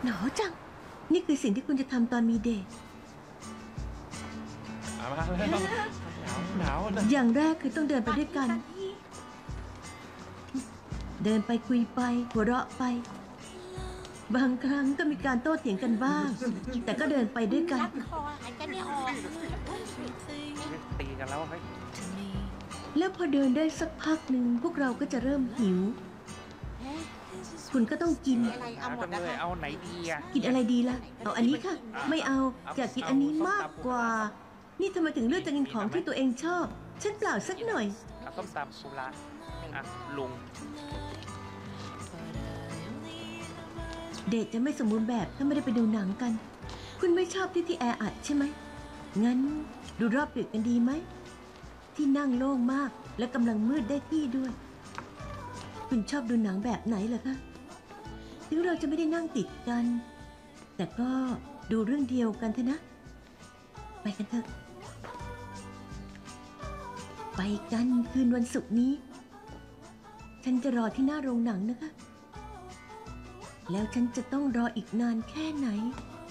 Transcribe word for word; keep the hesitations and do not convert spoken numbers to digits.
หนาวจังนี่คือสิ่งที่คุณจะทำตอนมีเดทมาแล้วหนาวหนาวนะอย่างแรกคือต้องเดินไปด้วยกัน เดินไปคุยไปหัวเราะไป บางครั้งก็มีการโต้เถียงกันบ้าง แต่ก็เดินไปด้วยกันรัดคอหายใจไม่ออกตีกันแล้วเฮ้ยแล้วพอเดินได้สักพักหนึ่งพวกเราก็จะเริ่มหิว คุณก็ต้องกินอะไรหเอานาวหมจัดงนะเลยคะเอาไหนดีอ่ะกินอะไรดีล่ะ เอาอันนี้ค่ะ ไม่เอาอยากกินอันนี้มากกว่า นี่ทำไมถึงเลือกจะกินของที่ตัวเองชอบ ฉันเปล่าสักหน่อยเอาส้มตำสุระอ่ะลุงเดทจะไม่สมบูรณ์แบบถ้าไม่ได้ไปดูหนังกัน คุณไม่ชอบที่ที่แออัดใช่ไหม งั้นดูรอบดึกกันดีไหม ที่นั่งโล่งมากและกำลังมืดได้ที่ด้วย คุณชอบดูหนังแบบไหนเหรอคะ ถึงเราจะไม่ได้นั่งติดกัน แต่ก็ดูเรื่องเดียวกันเถอะนะ ไปกันเถอะ ไปกันคืนวันศุกร์นี้ ฉันจะรอที่หน้าโรงหนังนะคะ แล้วฉันจะต้องรออีกนานแค่ไหน